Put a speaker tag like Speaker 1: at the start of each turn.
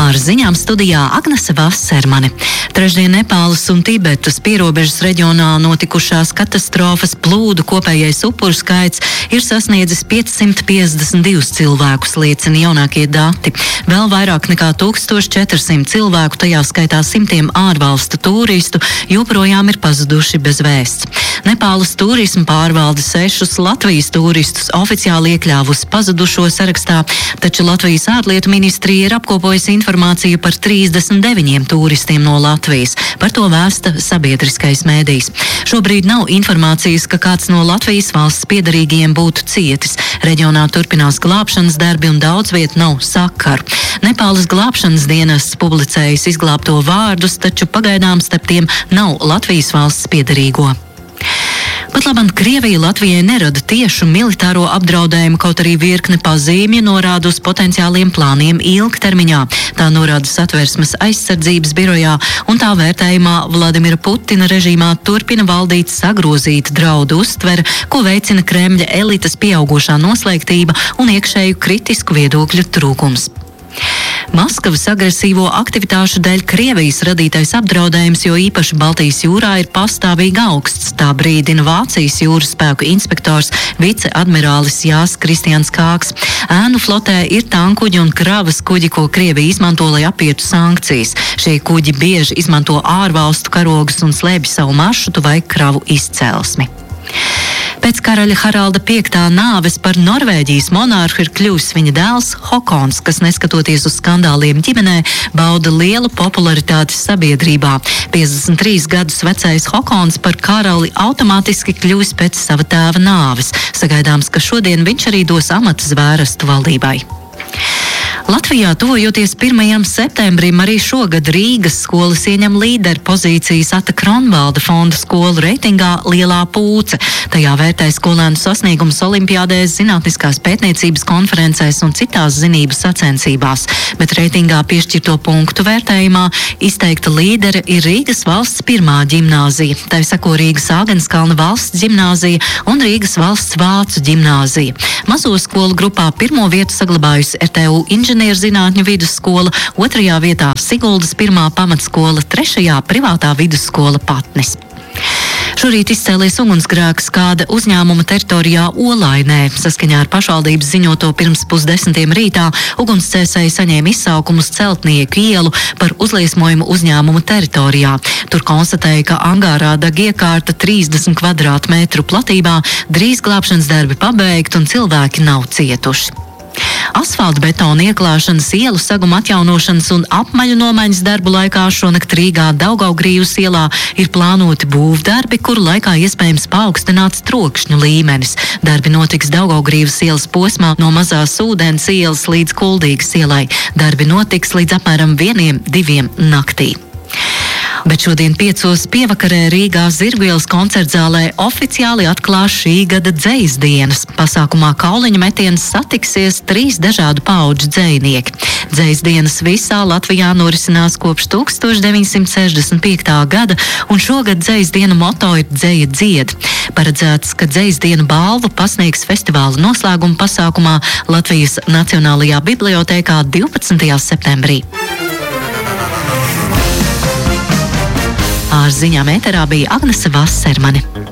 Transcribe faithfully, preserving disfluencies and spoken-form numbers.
Speaker 1: Ar ziņām studijā Agnese Vasermane. Trešdien Nepāles un Tibetas pierobežas reģionā notikušās katastrofas plūdu kopējais upuru skaits ir sasniedzis piecsimt piecdesmit divus cilvēkus, liecina jaunākie dati. Vēl vairāk nekā tūkstoš četrsimt cilvēku, tajā skaitā simtiem ārvalstu turistu, joprojām ir pazuduši bez vēsts. Nepāles turisma pārvalde sešus Latvijas turistus oficiāli iekļāvusi pazudušo sarakstā, taču Latvijas ārlietu ministrija ir apkopojusi informāciju par trīsdesmit deviņiem turistiem no Latvijas. Par to vēsta sabiedriskais mēdījis. Šobrīd nav informācijas, ka kāds no Latvijas valsts piederīgajiem būtu cietis. Reģionā turpinās glābšanas darbi un daudz viet nav sakaru. Nepāles glābšanas dienests publicējis izglābto vārdus, taču pagaidām starp tiem nav Latvijas valsts piederīgo. Pat labam Krievija Latvijai nerada tiešu militāro apdraudējumu, kaut arī virkne pazīmju norāda uz potenciāliem plāniem ilgtermiņā. Tā norāda Satversmes aizsardzības birojā, un tā vērtējumā Vladimira Putina režīmā turpina valdīt sagrozīta draudu uztvere, ko veicina Kremļa elites pieaugušā noslēgtība un iekšēju kritisku viedokļu trūkums. Maskavas agresīvo aktivitāšu dēļ Krievijas radītais apdraudējums, jo īpaši Baltijas jūrā, ir pastāvīgi augsts. Tā brīdina Vācijas jūras spēku inspektors viceadmirālis Jās Kristians Kāks. Ēnu flotē ir tankuģi un kravas kuģi, ko Krievija izmanto, lai apietu sankcijas. Šie kuģi bieži izmanto ārvalstu karogus un slēpj savu maršrutu vai kravu izcelsmi. Pēc karaļa Haralda piektā nāves par Norvēģijas monārhu ir kļuvis viņa dēls Hokons, kas neskatoties uz skandāliem ģimenē, bauda lielu popularitāti sabiedrībā. piecdesmit trīs gadus vecais Hokons par karali automātiski kļuvis pēc sava tēva nāves. Sagaidāms, ka šodien viņš arī dos amata zvērestu valdībai. Latvijā tuvojoties pirmajam septembrim, arī šogad Rīgas skolas ieņem līderu pozīcijas Ata Kronvalda fonda skolu reitingā Lielā pūce. Tajā vērtē skolēnu sasniegumus olimpiādēs, zinātniskās pētniecības konferencēs un citās zinības sacensībās. Bet reitingā piešķirto punktu vērtējumā izteikta līdere ir Rīgas valsts pirmā ģimnāzija. Tai seko Rīgas Āgenskalna valsts ģimnāzija un Rīgas valsts vācu ģimnāzija. Mazo skolu grupā pirmo vietu saglabājusi R T U inženierzinātņu vidusskola, otrajā vietā Siguldas pirmā pamatskola, trešajā privātā vidusskola Patnis. Šorīt izcēlies ugunsgrēks kāda uzņēmuma teritorijā Olainē. Saskaņā ar pašvaldības ziņoto pirms pusdesmitiem rītā ugunsdzēsēji saņēma izsaukumus Celtnieku ielu par uzliesmojumu uzņēmuma teritorijā. Tur konstatēja, ka angārā deg iekārta trīsdesmit kvadrātmetru platībā, drīz glābšanas darbi pabeigt un cilvēki nav cietuši. Asfaltbetona ieklāšanas, ielu saguma atjaunošanas un apmaļu nomaiņas darbu laikā šonakt Rīgā Daugavgrīvas ielā ir plānoti būvdarbi, kuru laikā iespējams paaugstināts trokšņu līmenis. Darbi notiks Daugavgrīvas ielas posmā no Mazās ūdens ielas līdz Kuldīgas ielai. Darbi notiks līdz apmēram vieniem, diviem naktī. Bet šodien piecos pievakarē Rīgā Zirgvielas koncertzālē oficiāli atklās šī gada dzejas dienas. Pasākumā kauliņu metiens satiksies trīs dažādu paudžu dzejnieki. Dzejas dienas visā Latvijā norisinās kopš tūkstoš deviņsimt sešdesmit piektā gada, un šogad dzejas dienu moto ir Dzeja dzied. Paredzēts, ka dzejas dienu balvu pasniegs festivāla noslēguma pasākumā Latvijas Nacionālajā bibliotēkā divpadsmitajā septembrī. Ar ziņām ēterā bija Agnese Vasermane.